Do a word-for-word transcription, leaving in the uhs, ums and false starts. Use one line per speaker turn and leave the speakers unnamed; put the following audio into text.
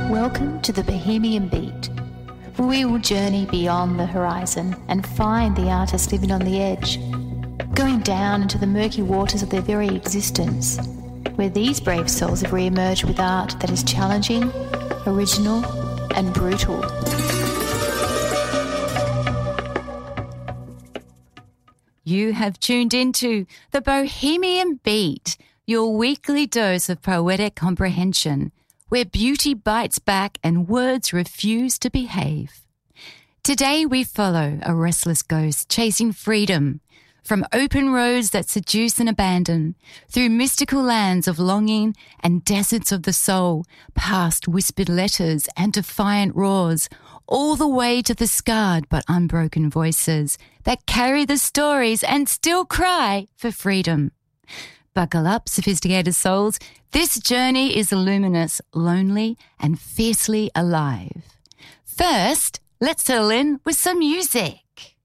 Welcome to the Bohemian Beat. We will journey beyond the horizon and find the artist living on the edge, going down into the murky waters of their very existence, where these brave souls have re-emerged with art that is challenging, original, and brutal.
You have tuned into the Bohemian Beat, your weekly dose of poetic comprehension, where beauty bites back and words refuse to behave. Today we follow a restless ghost chasing freedom, from open roads that seduce and abandon, through mystical lands of longing and deserts of the soul, past whispered letters and defiant roars, all the way to the scarred but unbroken voices that carry the stories and still cry for freedom. Buckle up, sophisticated souls. This journey is luminous, lonely, and fiercely alive. First, let's settle in with some music.